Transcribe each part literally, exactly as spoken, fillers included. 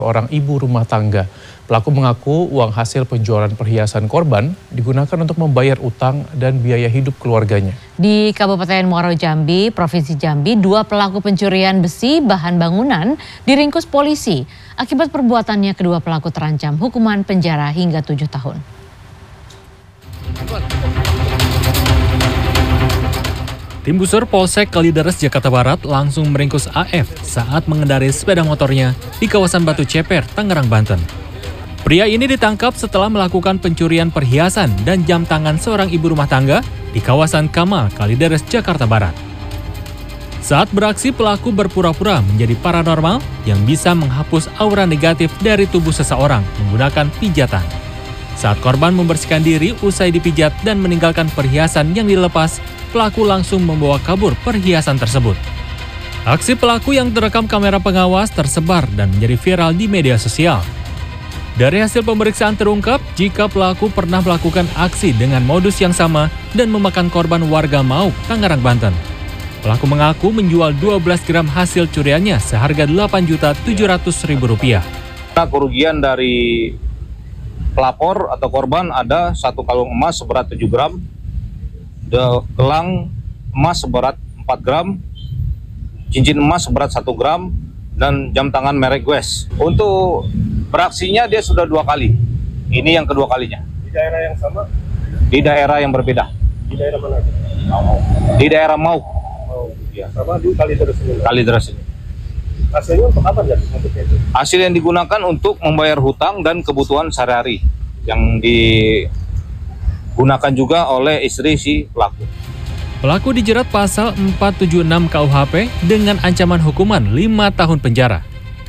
Seorang ibu rumah tangga. Pelaku mengaku uang hasil penjualan perhiasan korban digunakan untuk membayar utang dan biaya hidup keluarganya. Di Kabupaten Muaro Jambi, Provinsi Jambi, dua pelaku pencurian besi bahan bangunan diringkus polisi. Akibat perbuatannya, kedua pelaku terancam hukuman penjara hingga tujuh tahun. Tim Busur Polsek Kalideres, Jakarta Barat langsung meringkus A F saat mengendarai sepeda motornya di kawasan Batu Ceper, Tangerang, Banten. Pria ini ditangkap setelah melakukan pencurian perhiasan dan jam tangan seorang ibu rumah tangga di kawasan Kamal, Kalideres, Jakarta Barat. Saat beraksi, pelaku berpura-pura menjadi paranormal yang bisa menghapus aura negatif dari tubuh seseorang menggunakan pijatan. Saat korban membersihkan diri usai dipijat dan meninggalkan perhiasan yang dilepas, pelaku langsung membawa kabur perhiasan tersebut. Aksi pelaku yang terekam kamera pengawas tersebar dan menjadi viral di media sosial. Dari hasil pemeriksaan terungkap jika pelaku pernah melakukan aksi dengan modus yang sama dan memakan korban warga Mauk, Tangerang, Banten. Pelaku mengaku menjual dua belas gram hasil curiannya seharga delapan juta tujuh ratus ribu rupiah. Kerugian dari pelapor atau korban ada satu kalung emas seberat tujuh gram, gelang emas seberat empat gram, cincin emas seberat satu gram, dan jam tangan merek Guess. Untuk beraksinya dia sudah dua kali, ini yang kedua kalinya. Di daerah yang sama? Di daerah yang berbeda. Di daerah mana? Di daerah Mauk. Oh, ya. Sama di Kalideres ini? Kalideres ini. Hasilnya untuk apa jadi bentuknya itu? Hasil yang digunakan untuk membayar hutang dan kebutuhan sehari-hari yang digunakan juga oleh istri si pelaku. Pelaku dijerat pasal empat tujuh enam K U H P dengan ancaman hukuman lima tahun penjara.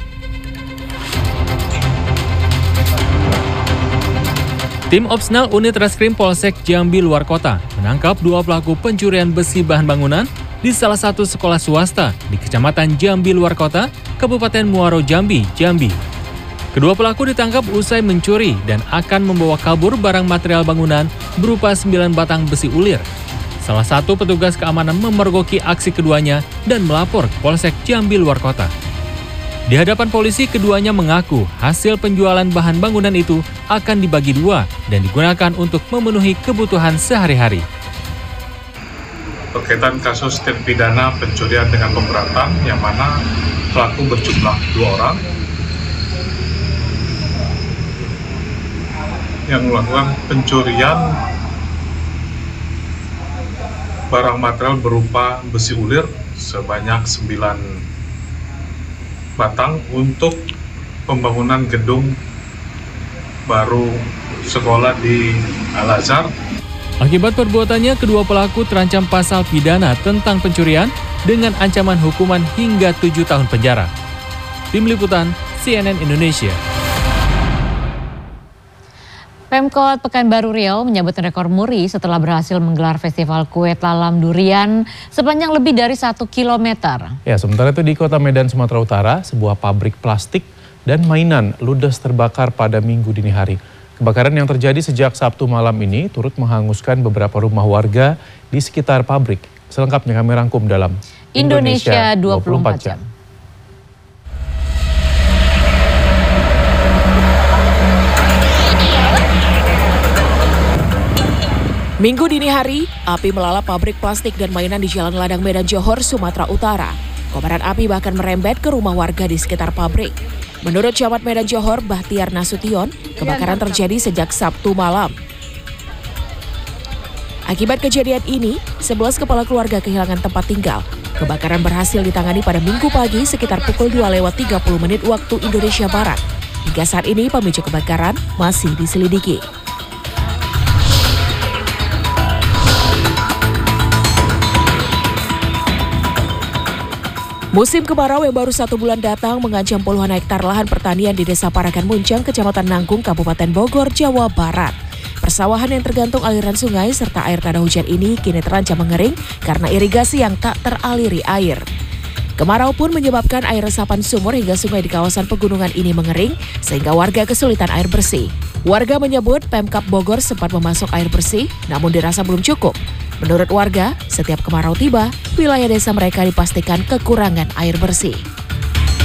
Tim Opsnal Unit Reskrim Polsek Jambi Luar Kota menangkap dua pelaku pencurian besi bahan bangunan di salah satu sekolah swasta di Kecamatan Jambi Luar Kota, Kabupaten Muaro Jambi, Jambi. Kedua pelaku ditangkap usai mencuri dan akan membawa kabur barang material bangunan berupa sembilan batang besi ulir. Salah satu petugas keamanan memergoki aksi keduanya dan melapor ke Polsek Jambi Luar Kota. Di hadapan polisi, keduanya mengaku hasil penjualan bahan bangunan itu akan dibagi dua dan digunakan untuk memenuhi kebutuhan sehari-hari. Berkaitan kasus tindak pidana pencurian dengan pemberatan yang mana pelaku berjumlah dua orang yang melakukan pencurian barang material berupa besi ulir sebanyak sembilan batang untuk pembangunan gedung baru sekolah di Al-Azhar. Akibat perbuatannya, kedua pelaku terancam pasal pidana tentang pencurian dengan ancaman hukuman hingga tujuh tahun penjara. Tim Liputan C N N Indonesia. Pemkot Pekanbaru Riau menyabet rekor muri setelah berhasil menggelar festival kue talam durian sepanjang lebih dari satu kilometer. Ya, sementara itu di Kota Medan, Sumatera Utara, sebuah pabrik plastik dan mainan ludes terbakar pada Minggu dini hari. Kebakaran yang terjadi sejak Sabtu malam ini turut menghanguskan beberapa rumah warga di sekitar pabrik. Selengkapnya kami rangkum dalam Indonesia dua puluh empat jam. Minggu dini hari, api melalap pabrik plastik dan mainan di Jalan Ladang, Medan Johor, Sumatera Utara. Kobaran api bahkan merembet ke rumah warga di sekitar pabrik. Menurut Camat Medan Johor, Bahtiar Nasution, kebakaran terjadi sejak Sabtu malam. Akibat kejadian ini, sebelas kepala keluarga kehilangan tempat tinggal. Kebakaran berhasil ditangani pada Minggu pagi sekitar pukul dua lewat tiga puluh menit waktu Indonesia Barat. Hingga saat ini pemicu kebakaran masih diselidiki. Musim kemarau yang baru satu bulan datang mengancam puluhan hektar lahan pertanian di Desa Parakan Muncang, Kecamatan Nanggung, Kabupaten Bogor, Jawa Barat. Persawahan yang tergantung aliran sungai serta air tanah hujan ini kini terancam mengering karena irigasi yang tak teraliri air. Kemarau pun menyebabkan air resapan sumur hingga sungai di kawasan pegunungan ini mengering sehingga warga kesulitan air bersih. Warga menyebut Pemkab Bogor sempat memasok air bersih namun dirasa belum cukup. Menurut warga, setiap kemarau tiba, wilayah desa mereka dipastikan kekurangan air bersih.